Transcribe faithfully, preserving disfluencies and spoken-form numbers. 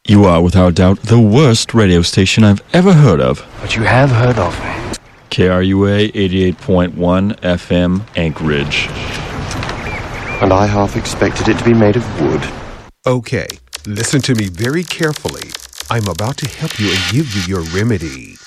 You are, without doubt, the worst radio station I've ever heard of. But you have heard of me. K R U A eighty-eight point one F M, Anchorage. And I half expected it to be made of wood. Okay, listen to me very carefully. I'm about to help you and give you your remedy.